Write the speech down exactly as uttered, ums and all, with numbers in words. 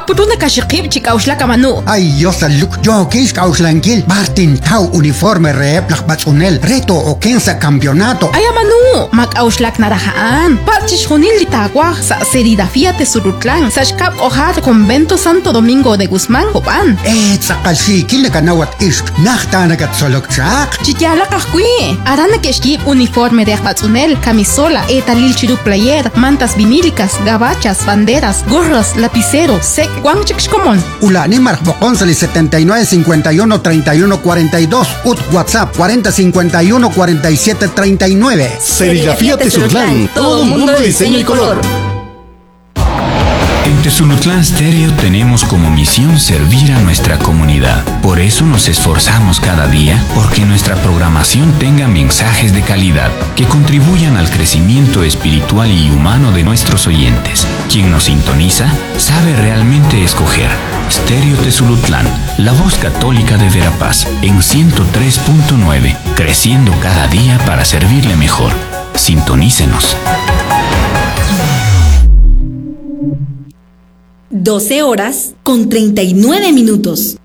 apuruna kashikib chikauslaka manu. Ay, yo saluk, yo kis kauslankil, Martin Tau uniforme rep lakbatsunel, reto o kensa campeonato. Ay, manu, makauslak narahaan. Pachish junil litagua, sa Serigrafía Tesulutlan, sashkap ojar convento Santo Domingo de Guzmán, Copan. Eh, sakalsi, kile kanawat isk, nachtanagat solokchak. Chityala kahkui, arana keshkib uniforme de akbatsunel, camisola, etalil chiru player, mantas vinílicas, gabachas, banderas, gorras, lapicero, sec, guanchikshkomon. Ulani Marcboconsali setenta y nueve cincuenta y uno treinta y uno cuarenta y dos, ut WhatsApp cuarenta cincuenta y uno cuarenta y siete treinta y nueve. Serigrafía Tezutlán, todo mundo de diseño y color. En Tezulutlán Stereo tenemos como misión servir a nuestra comunidad. Por eso nos esforzamos cada día porque nuestra programación tenga mensajes de calidad que contribuyan al crecimiento espiritual y humano de nuestros oyentes. Quien nos sintoniza sabe realmente escoger. Stereo Tezulutlán, la voz católica de Verapaz, en ciento tres punto nueve, creciendo cada día para servirle mejor. Sintonícenos. doce horas con treinta y nueve minutos.